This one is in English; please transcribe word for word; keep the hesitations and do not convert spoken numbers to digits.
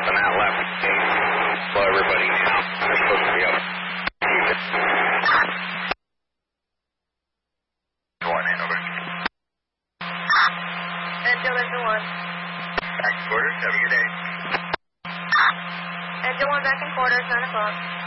on that left. Slow everybody down. They're supposed to be up. Keep it. One in, over. Angel, Angel one. Back in quarters, have a good day. Angel one back in quarters, nine o'clock.